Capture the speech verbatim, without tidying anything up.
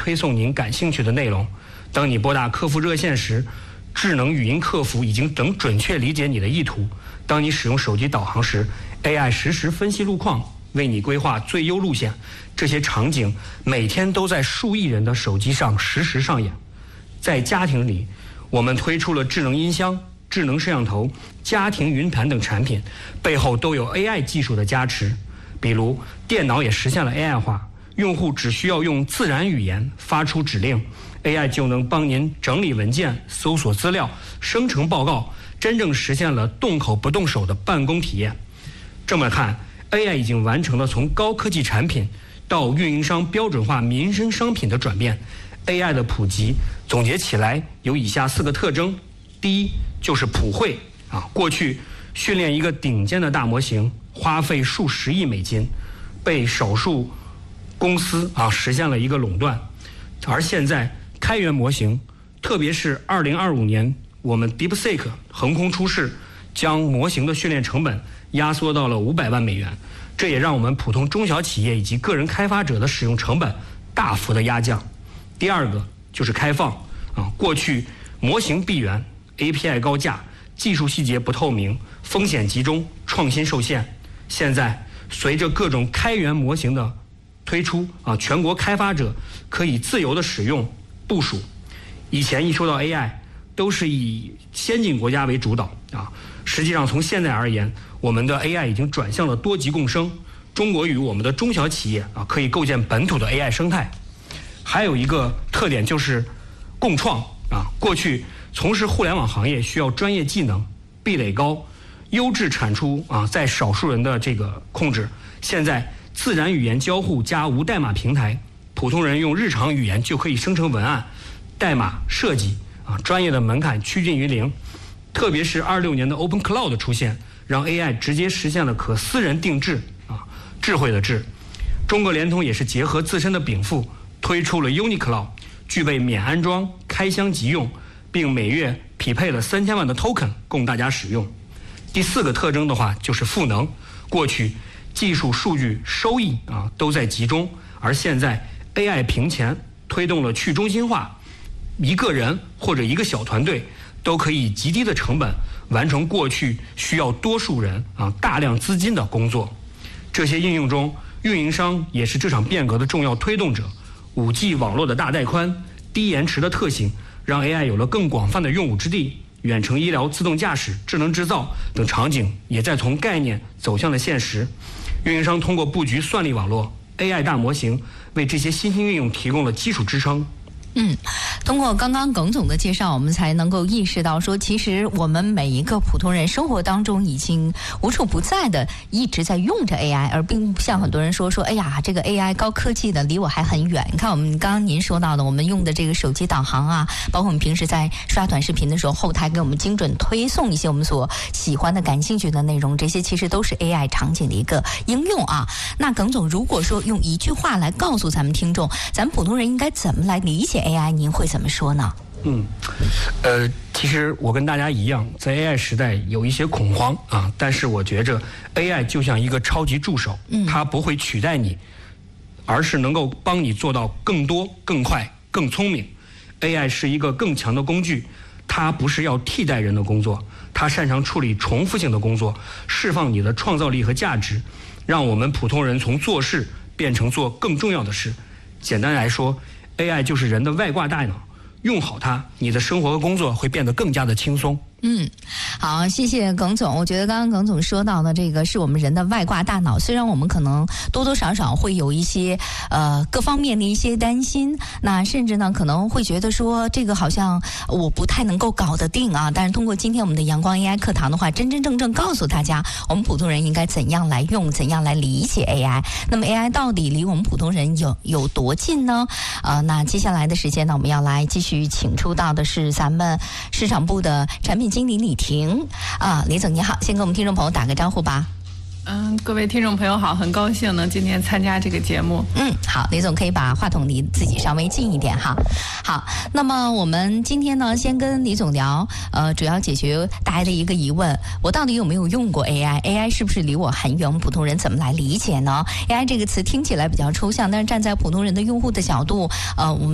推送您感兴趣的内容。当你拨打客服热线时，智能语音客服已经能准确理解你的意图。当你使用手机导航时 ，A I 实时分析路况，为你规划最优路线。这些场景每天都在数亿人的手机上实时上演。在家庭里，我们推出了智能音箱、智能摄像头、家庭云盘等产品，背后都有 A I 技术的加持。比如，电脑也实现了 A I 化，用户只需要用自然语言发出指令， A I 就能帮您整理文件、搜索资料、生成报告，真正实现了动口不动手的办公体验。这么看， A I 已经完成了从高科技产品到运营商标准化民生商品的转变。 A I 的普及总结起来有以下四个特征。第一，就是普惠啊，过去训练一个顶尖的大模型花费数十亿美金，被少数公司啊实现了一个垄断。而现在开源模型，特别是二零二五年我们 DeepSeek 横空出世，将模型的训练成本压缩到了五百万美元，这也让我们普通中小企业以及个人开发者的使用成本大幅的压降。第二个就是开放啊，过去模型闭源、A P I 高价、技术细节不透明、风险集中、创新受限。现在随着各种开源模型的推出啊，全国开发者可以自由的使用部署。以前一说到 A I， 都是以先进国家为主导啊，实际上从现在而言，我们的 A I 已经转向了多级共生。中国与我们的中小企业啊，可以构建本土的 A I 生态。还有一个特点就是共创啊，过去从事互联网行业需要专业技能，壁垒高，优质产出啊在少数人的这个控制。现在自然语言交互加无代码平台，普通人用日常语言就可以生成文案，代码设计啊，专业的门槛趋近于零。特别是二六年的 Open Cloud 的出现，让 A I 直接实现了可私人定制啊，智慧的智。中国联通也是结合自身的禀赋，推出了 UniCloud， 具备免安装、开箱即用，并每月匹配了三千万的 token 供大家使用。第四个特征的话就是赋能，过去技术、数据、收益啊都在集中，而现在 A I 屏前推动了去中心化，一个人或者一个小团队都可以以极低的成本完成过去需要多数人啊大量资金的工作。这些应用中，运营商也是这场变革的重要推动者。五 G 网络的大带宽、低延迟的特性，让 A I 有了更广泛的用武之地。远程医疗、自动驾驶、智能制造等场景也在从概念走向了现实。运营商通过布局算力网络、A I 大模型，为这些新兴运用提供了基础支撑。 嗯，通过刚刚耿总的介绍，我们才能够意识到说，其实我们每一个普通人生活当中已经无处不在的一直在用着 A I， 而并不像很多人说说，哎呀，这个 A I 高科技的离我还很远。你看我们刚刚您说到的，我们用的这个手机导航啊，包括我们平时在刷短视频的时候，后台给我们精准推送一些我们所喜欢的、感兴趣的内容，这些其实都是 A I 场景的一个应用啊。那耿总，如果说用一句话来告诉咱们听众，咱们普通人应该怎么来理解 A I， 您会怎么说呢？ 嗯，呃，其实我跟大家一样，在 A I 时代有一些恐慌啊，但是我觉着 A I 就像一个超级助手，嗯，它不会取代你，而是能够帮你做到更多、更快、更聪明。A I 是一个更强的工具，它不是要替代人的工作，它擅长处理重复性的工作，释放你的创造力和价值，让我们普通人从做事变成做更重要的事。简单来说， A I 就是人的外挂大脑，用好它，你的生活和工作会变得更加的轻松。 嗯，好，谢谢耿总。我觉得刚刚耿总说到的这个是我们人的外挂大脑，虽然我们可能多多少少会有一些呃各方面的一些担心，那甚至呢可能会觉得说这个好像我不太能够搞得定啊。但是通过今天我们的阳光 A I 课堂的话，真真正正告诉大家，我们普通人应该怎样来用，怎样来理解 A I。那么 A I 到底离我们普通人有有多近呢？呃，那接下来的时间呢，我们要来继续请出到的是咱们市场部的产品经理李婷啊，李总你好，先跟我们听众朋友打个招呼吧。 嗯，各位听众朋友好，很高兴呢今天参加这个节目。 嗯，好，李总可以把话筒离自己稍微近一点哈。好，那么我们今天呢，先跟李总聊，呃，主要解决大家的一个疑问：我到底有没有用过 A I？A I 是不是离我很远？我们普通人怎么来理解呢 ？A I 这个词听起来比较抽象，但是站在普通人的用户的角度，呃，我们